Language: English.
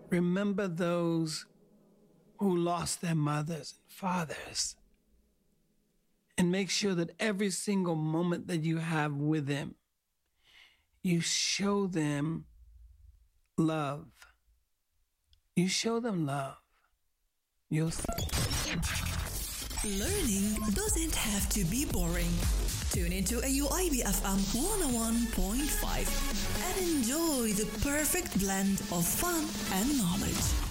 Remember those who lost their mothers and fathers. And make sure that every single moment that you have with them, you show them love. You show them love. You'll Learning doesn't have to be boring. Tune into AUIB FM 101.5 and enjoy the perfect blend of fun and knowledge.